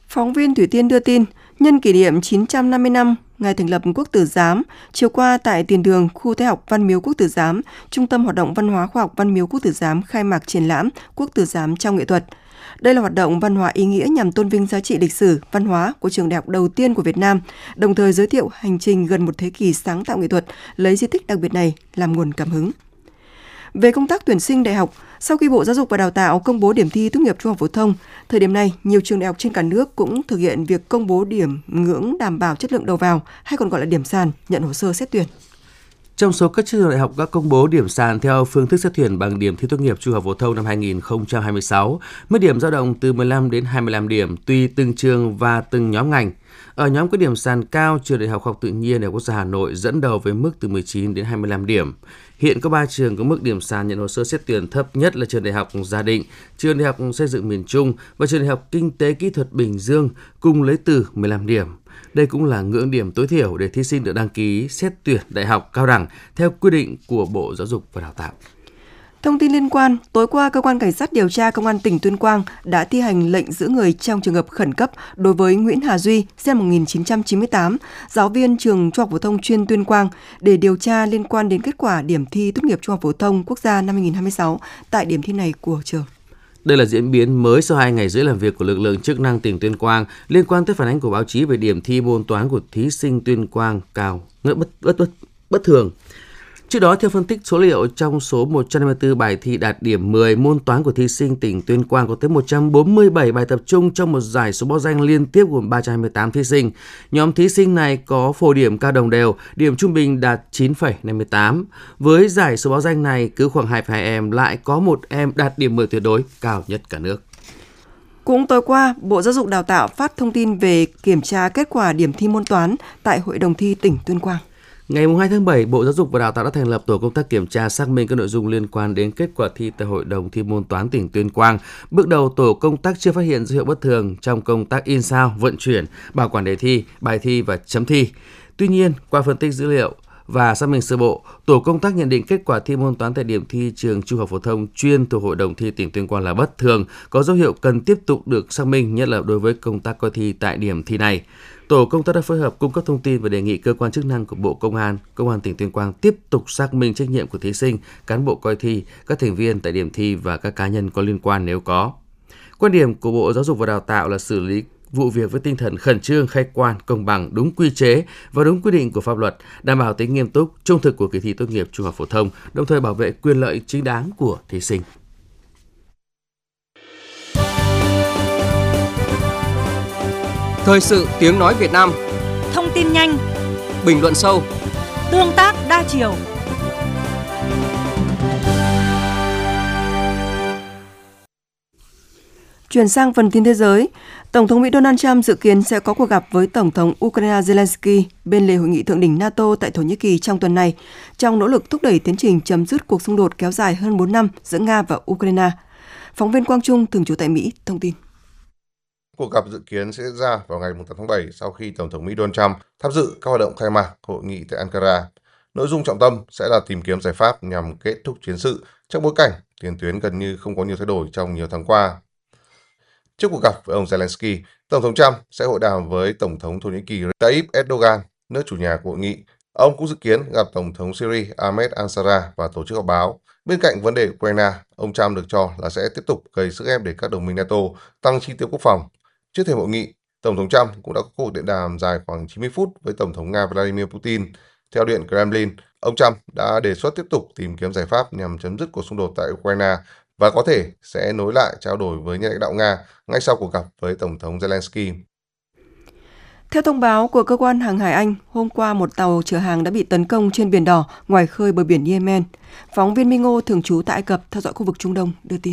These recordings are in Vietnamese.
Phóng viên Thủy Tiên đưa tin, nhân kỷ niệm 950 năm ngày thành lập Quốc Tử Giám, chiều qua tại tiền đường khu Tế học Văn miếu Quốc Tử Giám, Trung tâm Hoạt động Văn hóa Khoa học Văn miếu Quốc Tử Giám khai mạc triển lãm Quốc Tử Giám trong nghệ thuật. Đây là hoạt động văn hóa ý nghĩa nhằm tôn vinh giá trị lịch sử, văn hóa của trường đại học đầu tiên của Việt Nam, đồng thời giới thiệu hành trình gần một thế kỷ sáng tạo nghệ thuật, lấy di tích đặc biệt này làm nguồn cảm hứng. Về công tác tuyển sinh đại học, sau khi Bộ Giáo dục và Đào tạo công bố điểm thi tốt nghiệp trung học phổ thông, thời điểm này nhiều trường đại học trên cả nước cũng thực hiện việc công bố điểm ngưỡng đảm bảo chất lượng đầu vào, hay còn gọi là điểm sàn, nhận hồ sơ xét tuyển. Trong số các trường đại học đã công bố điểm sàn theo phương thức xét tuyển bằng điểm thi tốt nghiệp trung học phổ thông năm 2026, mức điểm dao động từ 15 đến 25 điểm tùy từng trường và từng nhóm ngành. Ở nhóm có điểm sàn cao, trường Đại học Khoa học Tự nhiên Đại học Quốc gia Hà Nội dẫn đầu với mức từ 19 đến 25 điểm. Hiện có 3 trường có mức điểm sàn nhận hồ sơ xét tuyển thấp nhất là trường Đại học Gia Định, trường Đại học Xây dựng miền Trung và trường Đại học Kinh tế Kỹ thuật Bình Dương cùng lấy từ 15 điểm. Đây cũng là ngưỡng điểm tối thiểu để thí sinh được đăng ký xét tuyển đại học cao đẳng theo quy định của Bộ Giáo dục và Đào tạo. Thông tin liên quan, tối qua, Cơ quan Cảnh sát điều tra Công an tỉnh Tuyên Quang đã thi hành lệnh giữ người trong trường hợp khẩn cấp đối với Nguyễn Hà Duy, sinh năm 1998, giáo viên trường Trung học phổ thông chuyên Tuyên Quang để điều tra liên quan đến kết quả điểm thi tốt nghiệp Trung học phổ thông quốc gia năm 2026 tại điểm thi này của trường. Đây là diễn biến mới sau 2 ngày rưỡi làm việc của lực lượng chức năng tỉnh Tuyên Quang liên quan tới phản ánh của báo chí về điểm thi môn toán của thí sinh Tuyên Quang cao bất thường. Trước đó, theo phân tích số liệu, trong số 154 bài thi đạt điểm 10 môn toán của thí sinh tỉnh Tuyên Quang có tới 147 bài tập trung trong một dải số báo danh liên tiếp gồm 328 thí sinh. Nhóm thí sinh này có phổ điểm cao đồng đều, điểm trung bình đạt 9,58. Với dải số báo danh này, cứ khoảng 2,2 em lại có một em đạt điểm 10 tuyệt đối cao nhất cả nước. Cũng tối qua, Bộ Giáo dục Đào tạo phát thông tin về kiểm tra kết quả điểm thi môn toán tại Hội đồng thi tỉnh Tuyên Quang. Ngày 2 tháng 7, Bộ Giáo dục và Đào tạo đã thành lập tổ công tác kiểm tra xác minh các nội dung liên quan đến kết quả thi tại Hội đồng thi môn toán tỉnh Tuyên Quang. Bước đầu, tổ công tác chưa phát hiện dấu hiệu bất thường trong công tác in sao, vận chuyển, bảo quản đề thi, bài thi và chấm thi. Tuy nhiên, qua phân tích dữ liệu và xác minh sơ bộ, tổ công tác nhận định kết quả thi môn toán tại điểm thi trường Trung học phổ thông chuyên thuộc Hội đồng thi tỉnh Tuyên Quang là bất thường, có dấu hiệu cần tiếp tục được xác minh, nhất là đối với công tác coi thi tại điểm thi này. Tổ công tác đã phối hợp cung cấp thông tin và đề nghị cơ quan chức năng của Bộ Công an tỉnh Tuyên Quang tiếp tục xác minh trách nhiệm của thí sinh, cán bộ coi thi, các thành viên tại điểm thi và các cá nhân có liên quan nếu có. Quan điểm của Bộ Giáo dục và Đào tạo là xử lý vụ việc với tinh thần khẩn trương, khách quan, công bằng, đúng quy chế và đúng quy định của pháp luật, đảm bảo tính nghiêm túc, trung thực của kỳ thi tốt nghiệp trung học phổ thông, đồng thời bảo vệ quyền lợi chính đáng của thí sinh. Thời sự tiếng nói Việt Nam. Thông tin nhanh, bình luận sâu, tương tác đa chiều. Chuyển sang phần tin thế giới, Tổng thống Mỹ Donald Trump dự kiến sẽ có cuộc gặp với Tổng thống Ukraine Zelensky bên lề hội nghị thượng đỉnh NATO tại Thổ Nhĩ Kỳ trong tuần này, trong nỗ lực thúc đẩy tiến trình chấm dứt cuộc xung đột kéo dài hơn 4 năm giữa Nga và Ukraine. Phóng viên Quang Trung, thường trú tại Mỹ, thông tin. Cuộc gặp dự kiến sẽ diễn ra vào ngày 8 tháng 7 sau khi Tổng thống Mỹ Donald Trump tham dự các hoạt động khai mạc hội nghị tại Ankara. Nội dung trọng tâm sẽ là tìm kiếm giải pháp nhằm kết thúc chiến sự trong bối cảnh tiền tuyến gần như không có nhiều thay đổi trong nhiều tháng qua. Trước cuộc gặp với ông Zelensky, Tổng thống Trump sẽ hội đàm với Tổng thống Thổ Nhĩ Kỳ Tayyip Erdogan, nước chủ nhà của hội nghị. Ông cũng dự kiến gặp Tổng thống Syria Ahmed al-Shara và tổ chức họp báo. Bên cạnh vấn đề Ukraine, ông Trump được cho là sẽ tiếp tục gây sức ép để các đồng minh NATO tăng chi tiêu quốc phòng. Trước thềm hội nghị, Tổng thống Trump cũng đã có cuộc điện đàm dài khoảng 90 phút với Tổng thống Nga Vladimir Putin. Theo Điện Kremlin, ông Trump đã đề xuất tiếp tục tìm kiếm giải pháp nhằm chấm dứt cuộc xung đột tại Ukraine và có thể sẽ nối lại trao đổi với nhà lãnh đạo Nga ngay sau cuộc gặp với Tổng thống Zelensky. Theo thông báo của cơ quan hàng hải Anh, hôm qua một tàu chở hàng đã bị tấn công trên Biển Đỏ ngoài khơi bờ biển Yemen. Phóng viên Minh Ngô thường trú tại Ai Cập theo dõi khu vực Trung Đông đưa tin.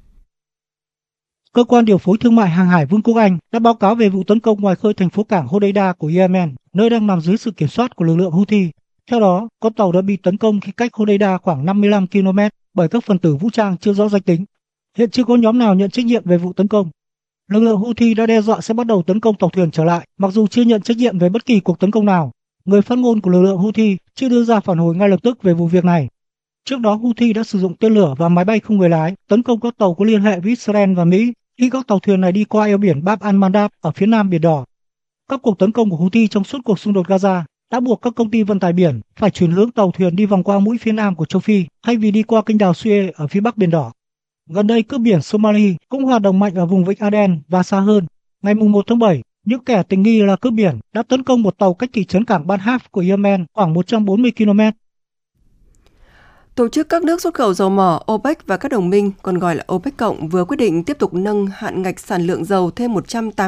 Cơ quan điều phối thương mại hàng hải Vương quốc Anh đã báo cáo về vụ tấn công ngoài khơi thành phố cảng Hodeida của Yemen, nơi đang nằm dưới sự kiểm soát của lực lượng Houthi. Theo đó, con tàu đã bị tấn công khi cách Hodeida khoảng 55 km bởi các phần tử vũ trang chưa rõ danh tính. Hiện chưa có nhóm nào nhận trách nhiệm về vụ tấn công. Lực lượng Houthi đã đe dọa sẽ bắt đầu tấn công tàu thuyền trở lại, mặc dù chưa nhận trách nhiệm về bất kỳ cuộc tấn công nào. Người phát ngôn của lực lượng Houthi chưa đưa ra phản hồi ngay lập tức về vụ việc này. Trước đó, Houthi đã sử dụng tên lửa và máy bay không người lái tấn công các tàu có liên hệ với Israel và Mỹ. khi các tàu thuyền này đi qua eo biển Bab al-Mandab ở phía nam Biển Đỏ. Các cuộc tấn công của Houthi trong suốt cuộc xung đột Gaza đã buộc các công ty vận tải biển phải chuyển hướng tàu thuyền đi vòng qua mũi phía nam của châu Phi thay vì đi qua kênh đào Suez ở phía bắc Biển Đỏ. Gần đây, cướp biển Somali cũng hoạt động mạnh ở vùng vịnh Aden và xa hơn. Ngày 1 tháng 7, những kẻ tình nghi là cướp biển đã tấn công một tàu cách thị trấn cảng Banhaf của Yemen khoảng 140 km. Tổ chức các nước xuất khẩu dầu mỏ OPEC và các đồng minh, còn gọi là OPEC cộng, vừa quyết định tiếp tục nâng hạn ngạch sản lượng dầu thêm 180